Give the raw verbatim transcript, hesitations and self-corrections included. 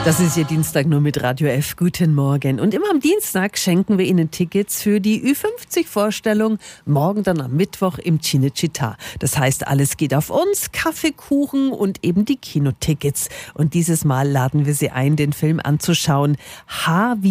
Das ist Ihr Dienstag nur mit Radio F. Guten Morgen. Und immer am Dienstag schenken wir Ihnen Tickets für die Ü fünfzig Vorstellung. Morgen dann am Mittwoch im Cinecittà. Das heißt, alles geht auf uns. Kaffee, Kuchen und eben die Kinotickets. Und dieses Mal laden wir Sie ein, den Film anzuschauen. H wie